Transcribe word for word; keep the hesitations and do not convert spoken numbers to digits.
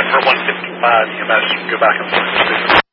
for one fifty-five E M S, go back and forth.